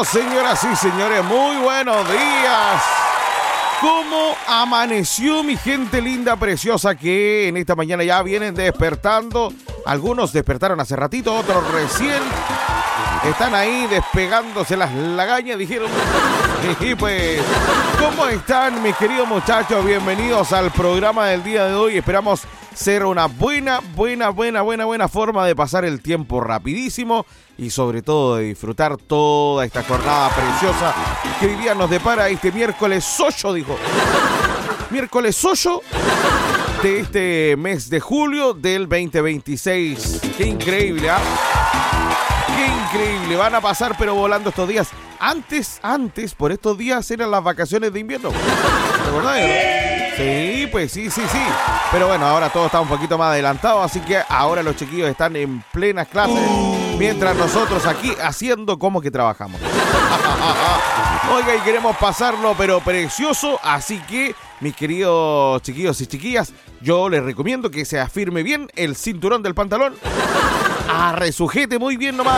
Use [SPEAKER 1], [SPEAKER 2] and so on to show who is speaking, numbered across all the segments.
[SPEAKER 1] Bienvenidos, señoras y señores, muy buenos días. ¿Cómo amaneció mi gente linda, preciosa, que en esta mañana ya vienen despertando? Algunos despertaron hace ratito, otros recién están ahí despegándose las lagañas, dijeron. Y pues, ¿cómo están mis queridos muchachos? Bienvenidos al programa del día de hoy. Esperamos ser una buena forma de pasar el tiempo rapidísimo y sobre todo de disfrutar toda esta jornada preciosa que hoy día nos depara este miércoles 8, dijo. Miércoles 8 de este mes de julio del 2026. Qué increíble, ¿ah? Qué increíble, van a pasar pero volando estos días. Antes, por estos días eran las vacaciones de invierno. ¿Te acordás? Sí, pues sí. Pero bueno, ahora todo está un poquito más adelantado, así que ahora los chiquillos están en plenas clases, mientras nosotros aquí haciendo como que trabajamos. Oiga, y queremos pasarlo pero precioso, así que mis queridos chiquillos y chiquillas, yo les recomiendo que se afirme bien el cinturón del pantalón. Resujete muy bien nomás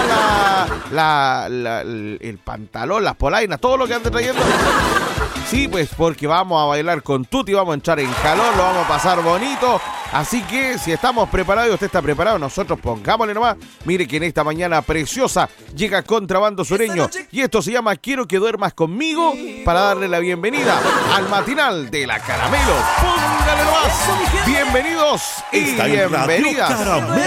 [SPEAKER 1] el pantalón, las polainas, todo lo que ande trayendo. Sí, pues porque vamos a bailar con Tuti, vamos a entrar en calor, lo vamos a pasar bonito. Así que si estamos preparados y usted está preparado, nosotros pongámosle nomás. Mire que en esta mañana preciosa llega Contrabando Sureño. Y esto se llama Quiero que duermas conmigo, para darle la bienvenida al matinal de la Caramelo. Póngale nomás. Bienvenidos y bienvenidas.